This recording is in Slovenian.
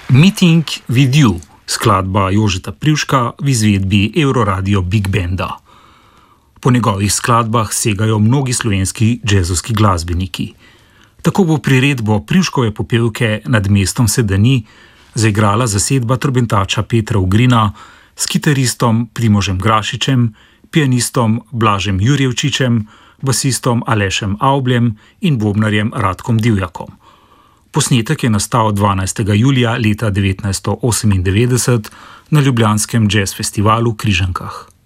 Meeting with You, skladba Jožeta Privška v izvedbi Euroradio Big Banda. Po njegovih skladbah segajo mnogi slovenski džezovski glasbeniki. Tako bo priredbo Privškove popevke Nad mestom Sedani zaigrala zasedba trobentača Petra Ugrina s kitaristom Primožem Grašičem, pianistom Blažem Jurjevčičem, basistom Alešem Avbljem in bobnarjem Radkom Divjakom. Posnetek je nastal 12. julija leta 1998 na ljubljanskem jazz festivalu v Križankah.